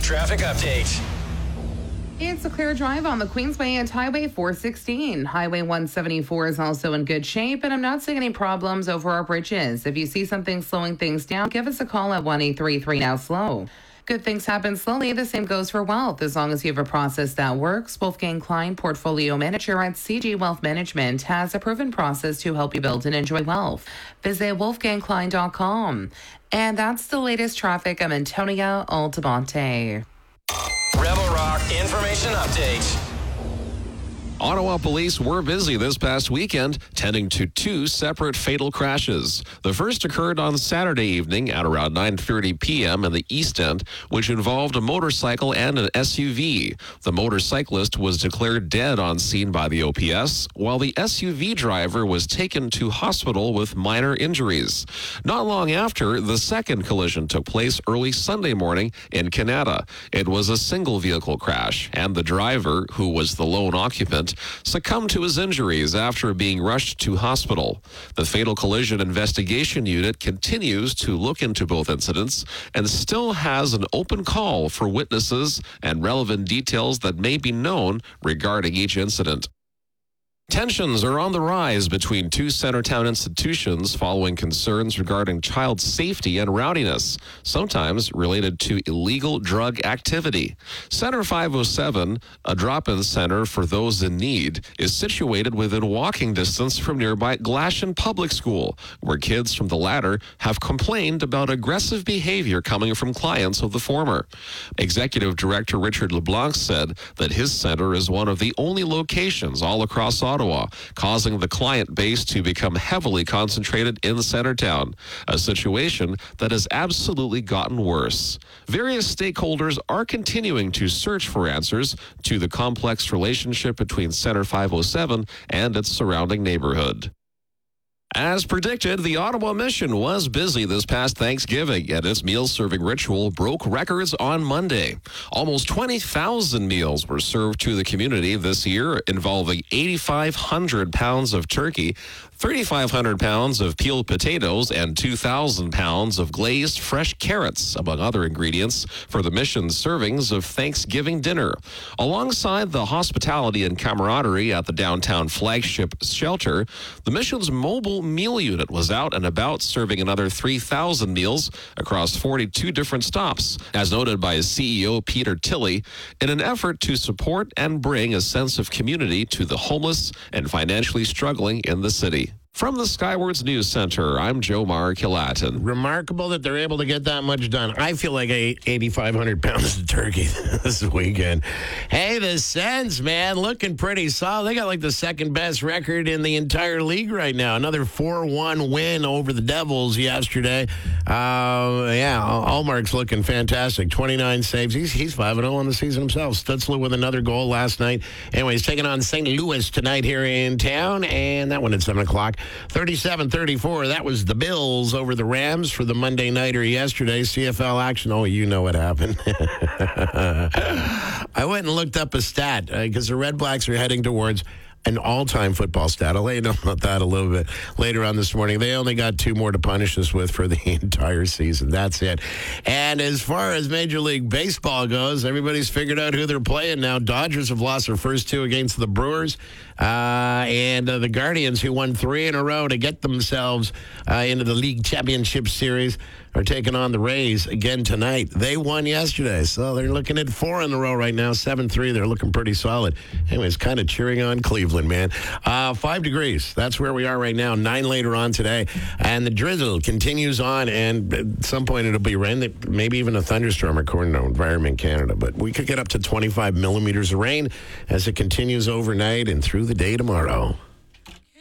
traffic update. It's a clear drive on the Queensway and Highway 416. Highway 174 is also in good shape, and I'm not seeing any problems over our bridges. If you see something slowing things down, give us a call at 1-833-NOW-SLOW. Good things happen slowly. The same goes for wealth. As long as you have a process that works, Wolfgang Klein, portfolio manager at CG Wealth Management, has a proven process to help you build and enjoy wealth. Visit wolfgangklein.com. And that's the latest traffic. I'm Antonia Altamonte. Rebel Rock Information Update. Ottawa police were busy this past weekend, tending to two separate fatal crashes. The first occurred on Saturday evening at around 9:30 p.m. in the East End, which involved a motorcycle and an SUV. The motorcyclist was declared dead on scene by the OPS, while the SUV driver was taken to hospital with minor injuries. Not long after, the second collision took place early Sunday morning in Canada. It was a single vehicle crash, and the driver, who was the lone occupant, succumbed to his injuries after being rushed to hospital. The Fatal Collision Investigation Unit continues to look into both incidents and still has an open call for witnesses and relevant details that may be known regarding each incident. Tensions are on the rise between two Centertown institutions following concerns regarding child safety and rowdiness, sometimes related to illegal drug activity. Center 507, a drop-in center for those in need, is situated within walking distance from nearby Glashan Public School, where kids from the latter have complained about aggressive behavior coming from clients of the former. Executive Director Richard LeBlanc said that his center is one of the only locations all across Ottawa, causing the client base to become heavily concentrated in Centertown, a situation that has absolutely gotten worse. Various stakeholders are continuing to search for answers to the complex relationship between Center 507 and its surrounding neighborhood. As predicted, the Ottawa Mission was busy this past Thanksgiving, and its meal-serving ritual broke records on Monday. Almost 20,000 meals were served to the community this year, involving 8,500 pounds of turkey, 3,500 pounds of peeled potatoes, and 2,000 pounds of glazed fresh carrots, among other ingredients, for the mission's servings of Thanksgiving dinner. Alongside the hospitality and camaraderie at the downtown flagship shelter, the mission's mobile meal unit was out and about, serving another 3,000 meals across 42 different stops, as noted by CEO Peter Tilley, in an effort to support and bring a sense of community to the homeless and financially struggling in the city. From the Skywards News Center, I'm Joe Kilatin. Remarkable that they're able to get that much done. I feel like I ate 8,500 pounds of turkey this weekend. Hey, the Sens, man, looking pretty solid. They got like the second best record in the entire league right now. Another 4-1 win over the Devils yesterday. Allmark's looking fantastic. 29 saves. He's 5-0 on the season himself. Stutzler with another goal last night. Anyways, taking on St. Louis tonight here in town, and that one at 7 o'clock. 37-34, that was the Bills over the Rams for the Monday Nighter yesterday. CFL action. Oh, you know what happened. I went and looked up a stat because the Red Blacks are heading towards an all-time football stat. I'll let you know about that a little bit later on this morning. They only got 2 more to punish us with for the entire season. That's it. And as far as Major League Baseball goes, everybody's figured out who they're playing now. Dodgers have lost their first 2 against the Brewers. And the Guardians, who won 3 in a row to get themselves into the League Championship Series, are taking on the Rays again tonight. They won yesterday, so they're looking at 4 in a row right now, 7-3. They're looking pretty solid. Anyways, kind of cheering on Cleveland, man. 5 degrees. That's where we are right now. 9 later on today. And the drizzle continues on, and at some point it'll be rain, maybe even a thunderstorm according to Environment Canada. But we could get up to 25 millimeters of rain as it continues overnight and through the day tomorrow.